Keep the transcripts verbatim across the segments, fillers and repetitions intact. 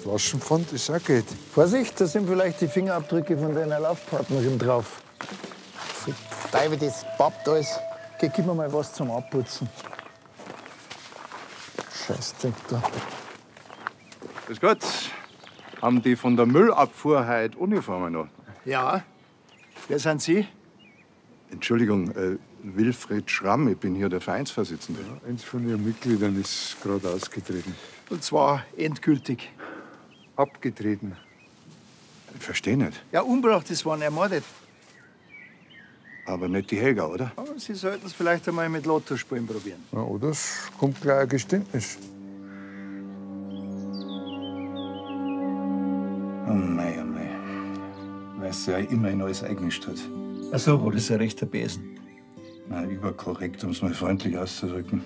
Flaschenpfand ist auch Geld. Vorsicht, da sind vielleicht die Fingerabdrücke von deiner Laufpartnerin drauf. Teufel, das pappt alles. Geh, gib mir mal was zum Abputzen. Scheiß Ding da. Grüß Gott. Haben die von der Müllabfuhr heute Uniformen noch? Ja. Wer sind Sie? Entschuldigung, äh, Wilfried Schramm, ich bin hier der Vereinsvorsitzende. Ja, eins von Ihren Mitgliedern ist gerade ausgetreten. Und zwar endgültig. Abgetreten. Ich verstehe nicht. Ja, Unberechtigtes waren ermordet. Aber nicht die Helga, oder? Aber Sie sollten es vielleicht einmal mit Lottospielen probieren. Ja, oder es kommt gleich ein Geständnis. Oh mei, oh mei. Weil sie ja immer in alles eingemischt hat. Ach so, war das ein rechter Besen? Na, überkorrekt, um es mal freundlich auszudrücken.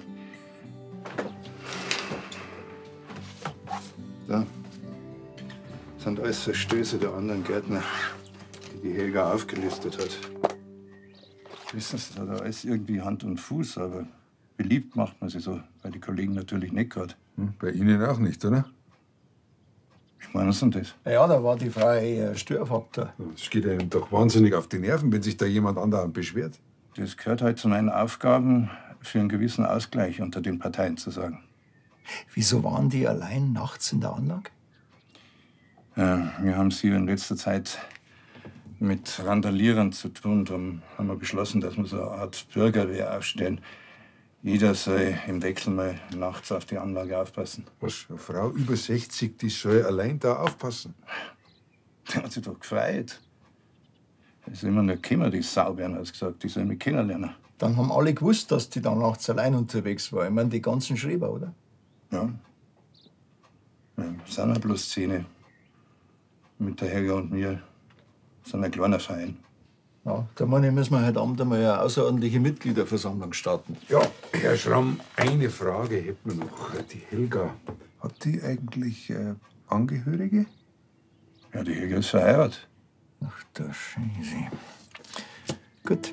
Da sind alles Verstöße der anderen Gärtner, die die Helga aufgelistet hat. Wissen Sie, das hat alles irgendwie Hand und Fuß, aber beliebt macht man sie so, weil die Kollegen natürlich nicht gerade. Hm, bei Ihnen auch nicht, oder? Ich meine, was ist denn das? Ja, da war die Frau eher Störfaktor. Es geht einem doch wahnsinnig auf die Nerven, wenn sich da jemand andauernd beschwert. Das gehört halt zu meinen Aufgaben, für einen gewissen Ausgleich unter den Parteien zu sorgen. Wieso waren die allein nachts in der Anlage? Ja, wir haben sie in letzter Zeit mit Randalierern zu tun. Darum haben wir beschlossen, dass wir so eine Art Bürgerwehr aufstellen. Jeder soll im Wechsel mal nachts auf die Anlage aufpassen. Was? Eine Frau über sechzig, die soll allein da aufpassen? Die hat sich doch gefreut. Die ist immer nicht gekommen, die Sauberner, hat gesagt. Die soll mich kennenlernen. Dann haben alle gewusst, dass die da nachts allein unterwegs war. Ich meine, die ganzen Schreiber, oder? Ja. Ja, sind ja bloß Szene. Mit der Helga und mir. Sind ein kleiner Verein. Ja, da meine ich, müssen wir heute Abend einmal eine außerordentliche Mitgliederversammlung starten. Ja, Herr Schramm, eine Frage hätten wir noch. Die Helga, hat die eigentlich äh, Angehörige? Ja, die Helga ist verheiratet. Ach, der Scheiße. Gut.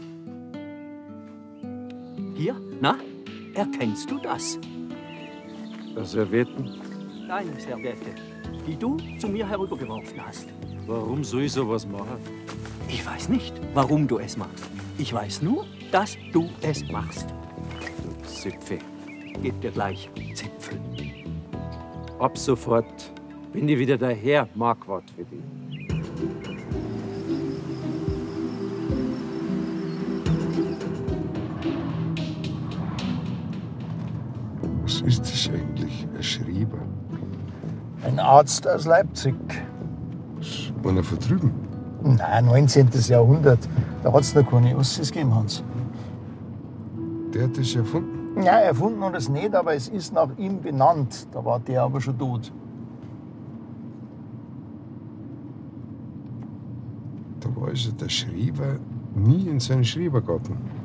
Hier, na? Erkennst du das? Servietten? Deine Serviette, die du zu mir herübergeworfen hast. Warum soll ich sowas machen? Ich weiß nicht, warum du es machst. Ich weiß nur, dass du es machst. Du Zipfel. Gib dir gleich Zipfel. Ab sofort bin ich wieder der Herr Marquardt für dich. Was ist das eigentlich, ein Schreiber? Ein Arzt aus Leipzig. Einer von drüben? Nein, neunzehnten. Jahrhundert. Da hat es noch keine Ossis gegeben, Hans. Der hat das erfunden? Ja, erfunden hat es nicht, aber es ist nach ihm benannt. Da war der aber schon tot. Da war also der Schreiber nie in seinem Schreibergarten.